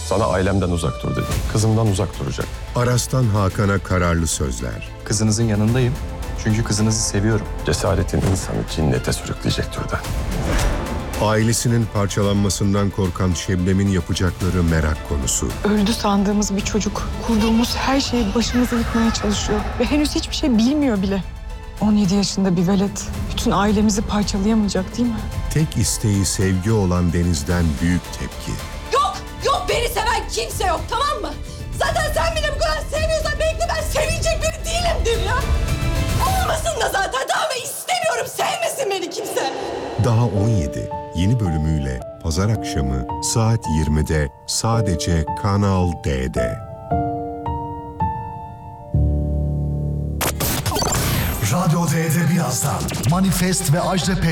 Sana ailemden uzak dur dedim. Kızımdan uzak duracak. Aras'tan Hakan'a kararlı sözler. Kızınızın yanındayım. Çünkü kızınızı seviyorum. Cesaretin insanı cinnete sürükleyecek türden. Ailesinin parçalanmasından korkan Şebnem'in yapacakları merak konusu. Öldü sandığımız bir çocuk kurduğumuz her şeyi başımıza yıkmaya çalışıyor. Ve henüz hiçbir şey bilmiyor bile. 17 yaşında bir velet bütün ailemizi parçalayamayacak değil mi? Tek isteği sevgi olan Deniz'den büyük tepki. Yok beni seven kimse yok, tamam mı? Zaten sen beni bu kadar sevmiyorsan belki de ben sevilecek biri değilimdir ya. Olmasın da zaten, tamam mı? İstemiyorum, sevmesin beni kimse. Daha 17 yeni bölümüyle pazar akşamı saat 20'de sadece Kanal D'de. Radyo D'de birazdan Manifest ve Ajda